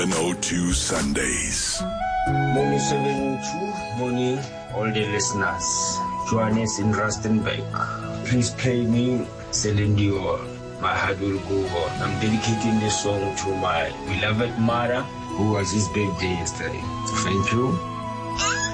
102 Sundays. Morning 7-2, morning all the listeners. Johannes in Rustenburg. Please play me Celine Dion. My heart will go on. I'm dedicating this song to my beloved mother who was his birthday yesterday. Thank you.